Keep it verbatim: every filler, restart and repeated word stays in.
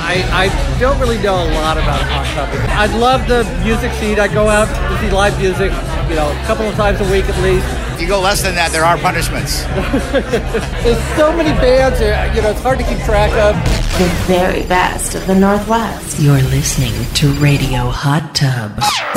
I, I don't really know a lot about Hot Tub. I love the music scene. I go out to see live music, you know, a couple of times a week at least. If you go less than that, there are punishments. There's so many bands, you know, it's hard to keep track of. The very best of the Northwest. You're listening to Radio Hot Tub.